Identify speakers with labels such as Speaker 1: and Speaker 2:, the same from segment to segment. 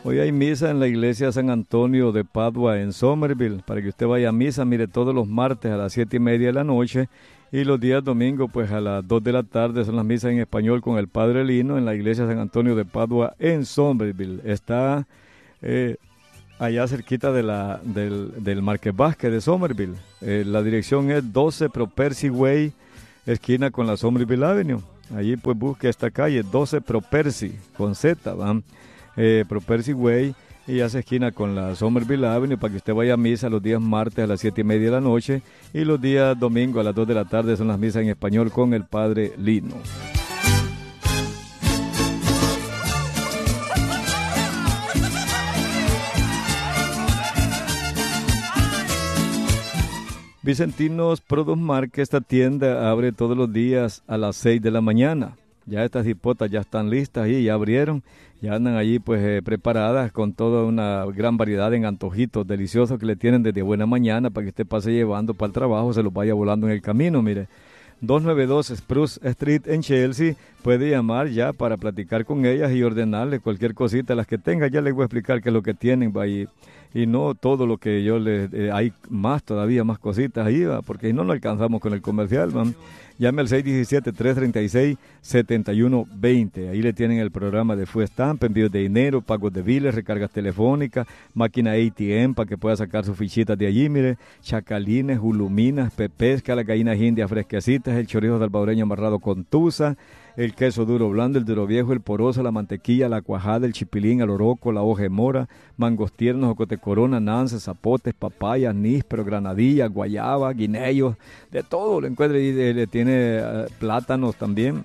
Speaker 1: Hoy hay misa en la iglesia San Antonio de Padua en Somerville, para que usted vaya a misa, mire, todos los martes a las 7:30 de la noche y los días domingos pues a las 2 de la tarde son las misas en español con el Padre Lino en la iglesia San Antonio de Padua en Somerville. Está allá cerquita del Marqués Vázquez de Somerville. La dirección es 12 Pro Percy Way, esquina con la Somerville Avenue. Allí pues busque esta calle, 12 Pro Percy, con Z, ¿van? Pro Percy Way, y hace esquina con la Somerville Avenue para que usted vaya a misa los días martes a las 7:30 de la noche y los días domingos a las 2 de la tarde son las misas en español con el Padre Lino. Vicentinos Produce Market, esta tienda abre todos los días a las 6 de la mañana. Ya estas hipotas ya están listas y ya abrieron, ya andan allí pues preparadas con toda una gran variedad en antojitos deliciosos que le tienen desde buena mañana para que usted pase llevando para el trabajo, se los vaya volando en el camino, mire. 292 Spruce Street en Chelsea, puede llamar ya para platicar con ellas y ordenarle cualquier cosita, las que tenga, ya les voy a explicar qué es lo que tienen ahí. Y no todo lo que yo les... hay más, todavía más cositas ahí, ¿va? Porque si no, no alcanzamos con el comercial, ¿va? Llame al 617-336-7120. Ahí le tienen el programa de Food Stamp, envíos de dinero, pagos de biles, recargas telefónicas, máquina ATM para que pueda sacar sus fichitas de allí, mire, chacalines, juluminas, pepesca, las gallinas indias fresquecitas, el chorizo salvadoreño amarrado con tusa, el queso duro blando, el duro viejo, el poroso, la mantequilla, la cuajada, el chipilín, el oroco, la hoja de mora, mangos tiernos, ocote corona, nances, zapotes, papayas, níspero, granadillas, guayaba, guineos, de todo lo encuentra y le tiene plátanos también.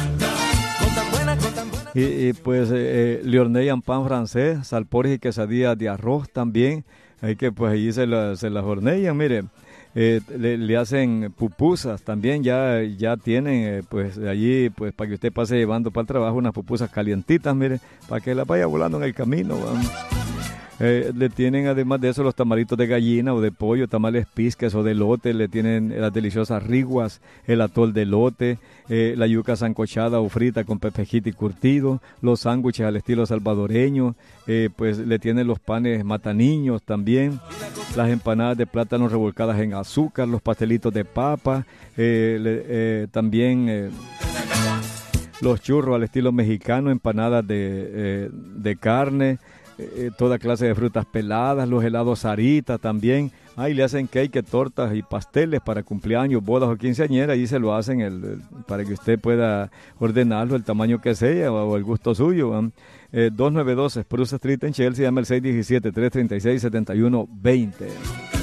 Speaker 1: Y pues le hornean pan francés, salpores y quesadillas de arroz también, hay que pues allí se las hornean, mire. Le hacen pupusas también, ya tienen pues allí pues para que usted pase llevando para el trabajo unas pupusas calientitas, mire, para que las vaya volando en el camino. Le tienen además de eso los tamalitos de gallina o de pollo, tamales pisques o de elote, le tienen las deliciosas riguas, el atol de elote, la yuca sancochada o frita con pepejito y curtido, los sándwiches al estilo salvadoreño, pues le tienen los panes mataniños también, las empanadas de plátano revolcadas en azúcar, los pastelitos de papa, también los churros al estilo mexicano, empanadas de carne, toda clase de frutas peladas, los helados Sarita también. Ahí le hacen cake, tortas y pasteles para cumpleaños, bodas o quinceañeras, y se lo hacen para que usted pueda ordenarlo el tamaño que sea o el gusto suyo. 292 Spruce Street en Chelsea, llama al 617-336-7120.